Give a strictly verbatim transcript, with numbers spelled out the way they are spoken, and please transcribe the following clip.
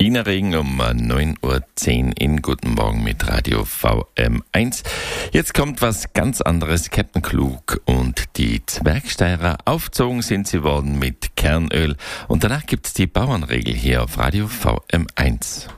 Wiener Regen um neun Uhr zehn in Guten Morgen mit Radio V M eins. Jetzt kommt was ganz anderes. Captain Klug und die Zwergsteirer. Aufgezogen sind sie worden mit Kernöl. Und danach gibt's die Bauernregel hier auf Radio V M eins.